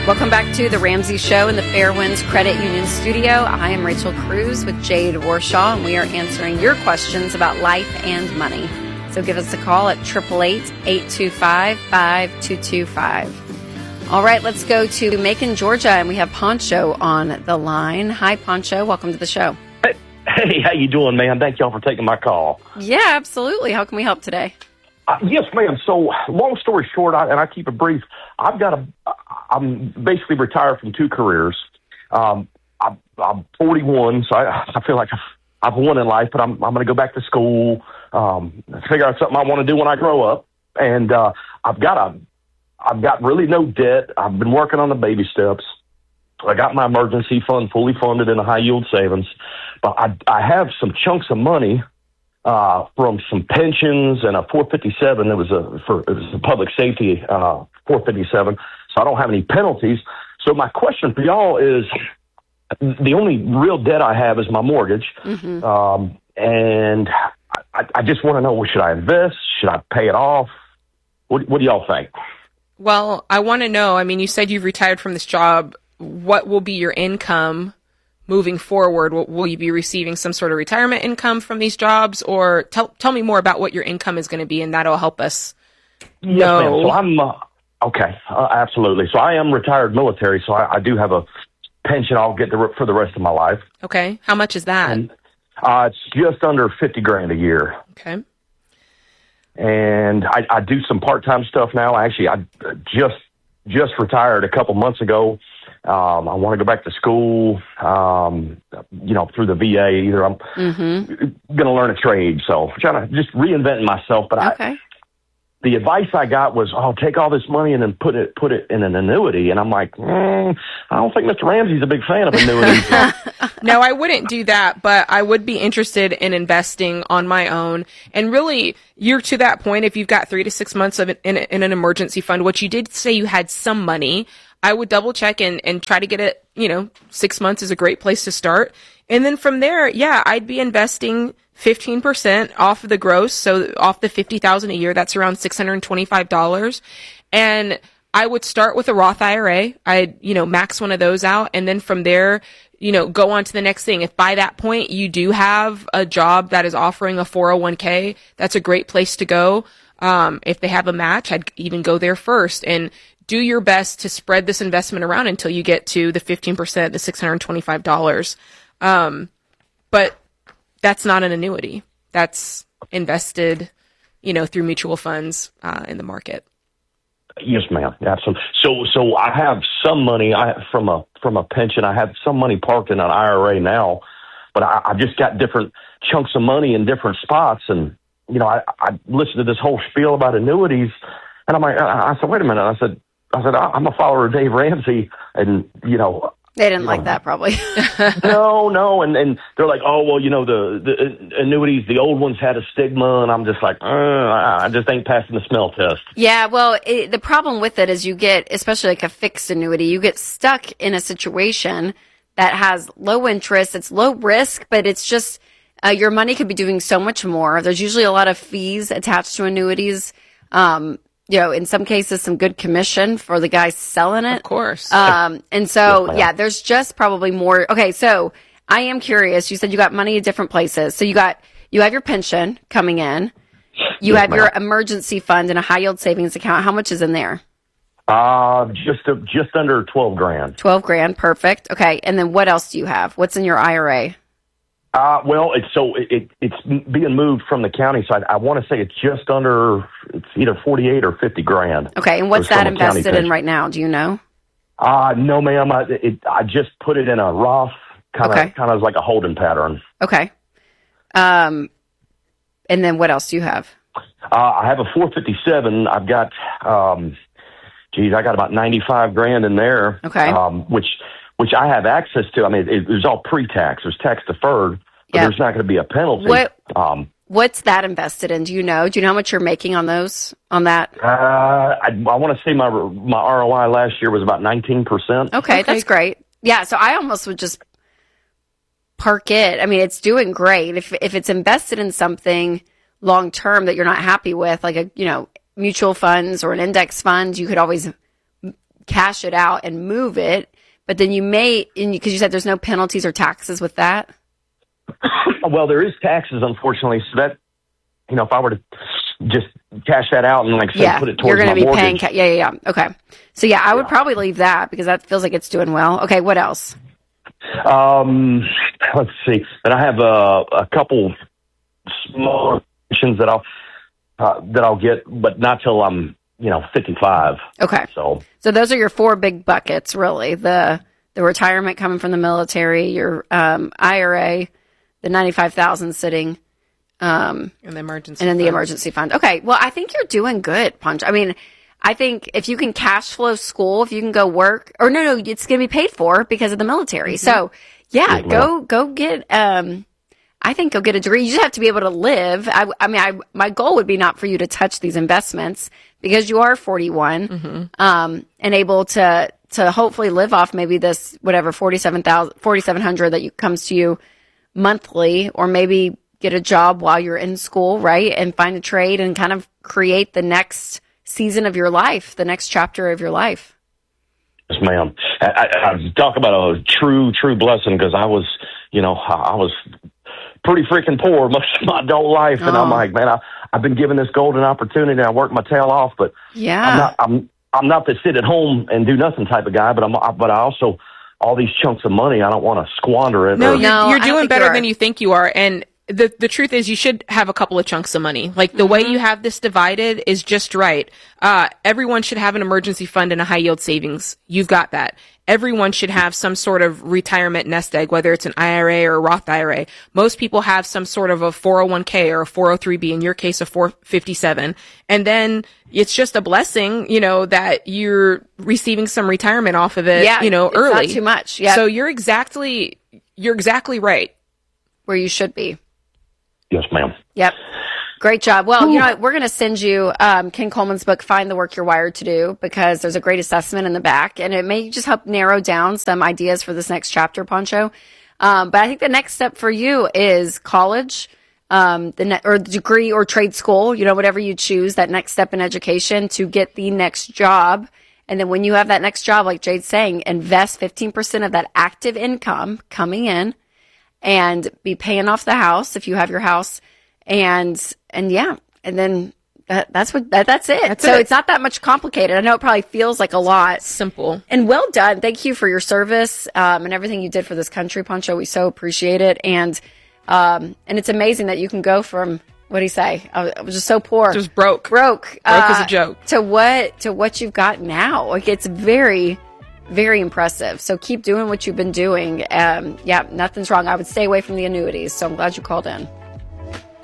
Welcome back to the Ramsey Show in the Fairwinds Credit Union studio. I am Rachel Cruz with Jade Warshaw, and we are answering your questions about life and money. So give us a call at 888-825-5225. All right, let's go to Macon, Georgia, and we have Poncho on the line. Hi, Poncho. Welcome to the show. Hey, how you doing, man? Thank y'all for taking my call. Yeah, absolutely. How can we help today? Yes, ma'am. So, long story short, and I keep it brief, I'm basically retired from two careers. I'm 41, so I feel like I've won in life, but I'm going to go back to school, figure out something I want to do when I grow up. And I've got really no debt. I've been working on the baby steps. I got my emergency fund fully funded in a high yield savings, but I have some chunks of money from some pensions and a 457. It was a public safety 457, so I don't have any penalties. So my question for y'all is, the only real debt I have is my mortgage, and I just want to know, should I invest? Should I pay it off? What do y'all think? Well, I want to know, I mean, you said you've retired from this job. What will be your income moving forward? Will you be receiving some sort of retirement income from these jobs? Or tell me more about what your income is going to be, and that'll help us know. Yes, ma'am. So I'm, okay, absolutely. So I am retired military, so I do have a pension I'll get for the rest of my life. Okay. How much is that? And, it's just under $50,000 a year. Okay. And I do some part-time stuff now. Actually, I just retired a couple months ago. I want to go back to school, through the VA. Either I'm going to learn a trade, so I'm trying to just reinvent myself. But okay. The advice I got was, take all this money and then put it in an annuity. And I'm like, I don't think Mr. Ramsey's a big fan of annuities. No, I wouldn't do that, but I would be interested in investing on my own. And really, you're to that point, if you've got 3 to 6 months of in an emergency fund, which you did say you had some money, I would double check and try to get it, 6 months is a great place to start. And then from there, yeah, I'd be investing 15% off of the gross. So off the $50,000 a year, that's around $625. And I would start with a Roth IRA. I'd, max one of those out. And then from there, go on to the next thing. If by that point you do have a job that is offering a 401k, that's a great place to go. If they have a match, I'd even go there first and do your best to spread this investment around until you get to the 15%, the $625. But that's not an annuity. That's invested, through mutual funds in the market. Yes, ma'am. Absolutely. So I have some money from a pension. I have some money parked in an IRA now, but I just got different chunks of money in different spots. And, I listened to this whole spiel about annuities, and I'm like, I said, wait a minute. I said, I'm a follower of Dave Ramsey, and, They didn't like that, probably. No. And they're like, the annuities, the old ones had a stigma. And I'm just like, I just ain't passing the smell test. Yeah, well, the problem with it is you get, especially like a fixed annuity, you get stuck in a situation that has low interest. It's low risk, but it's just your money could be doing so much more. There's usually a lot of fees attached to annuities. In some cases, some good commission for the guy selling it. Of course. And so, there's just probably more. Okay, so I am curious. You said you got money at different places. So you have your pension coming in. You have your emergency fund and a high yield savings account. How much is in there? Just under $12,000. $12,000, perfect. Okay, and then what else do you have? What's in your IRA? It's being moved from the county side. I want to say it's either 48 or 50 grand. Okay, and what's that invested in right now? Do you know? No, ma'am. I just put it in a Roth, kind of like a holding pattern. Okay. And then what else do you have? I have a 457. I've got, I got about 95 grand in there. Okay. Which I have access to. I mean, it's all pre-tax. There's tax deferred, but there's not going to be a penalty. What's that invested in? Do you know? Do you know how much you're making on that? I want to say my ROI last year was about 19%. Okay, that's great. Yeah, so I almost would just park it. I mean, it's doing great. If it's invested in something long term that you're not happy with, like mutual funds or an index fund, you could always cash it out and move it, but then you may, because you said there's no penalties or taxes with that. Well, there is taxes, unfortunately. So that, if I were to just cash that out and, like I said, put it towards you're going to be mortgage. paying. Yeah. Okay. So I would probably leave that because that feels like it's doing well. Okay. What else? Let's see. And I have a couple small pensions that I'll get, but not till I'm 55. Okay. So those are your 4 big buckets, really. The retirement coming from the military, your IRA, the 95,000 sitting, and the emergency, and then the emergency fund. Okay. Well, I think you're doing good, Punch. I mean, I think if you can cash flow school, if you can go work, or no, it's going to be paid for because of the military. Mm-hmm. So go get. I think go get a degree. You just have to be able to live. My goal would be not for you to touch these investments because you are 41, and able to hopefully live off maybe this whatever 4,700 that comes to you monthly, or maybe get a job while you're in school, right? And find a trade and kind of create the next season of your life, the next chapter of your life. Yes, ma'am. I talk about a true blessing because I was pretty freaking poor most of my adult life. And I'm like, man, I've been given this golden opportunity. I worked my tail off, but I'm not the sit at home and do nothing type of guy, but I also, all these chunks of money, I don't want to squander it. No, you're doing better than you think you are. And the truth is you should have a couple of chunks of money. Like the way you have this divided is just right. Everyone should have an emergency fund and a high yield savings. You've got that. Everyone should have some sort of retirement nest egg, whether it's an IRA or a Roth IRA. Most people have some sort of a 401k or a 403b, in your case, a 457. And then it's just a blessing, that you're receiving some retirement off of it, early. It's not too much. Yeah. So you're exactly right. Where you should be. Yes, ma'am. Yep. Great job. Well, we're going to send you Ken Coleman's book, Find the Work You're Wired to Do, because there's a great assessment in the back, and it may just help narrow down some ideas for this next chapter, Poncho. But I think the next step for you is college, or degree or trade school, whatever you choose, that next step in education to get the next job. And then when you have that next job, like Jade's saying, invest 15% of that active income coming in and be paying off the house if you have your house. And then that's it. It's not that much complicated. I know it probably feels like a lot. Simple. And well done. Thank you for your service, and everything you did for this country, Poncho. We so appreciate it. And it's amazing that you can go from, what do you say? I was just so poor. Just broke. Broke as a joke. To what you've got now. Like, it's very, very impressive. So keep doing what you've been doing. Nothing's wrong. I would stay away from the annuities. So I'm glad you called in.